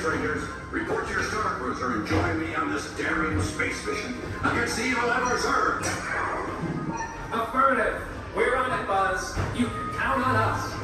Rangers. Report to your star cruiser and join me on this daring space mission against the evil Emperor's Earth. Affirmative. We're on it, Buzz. You can count on us.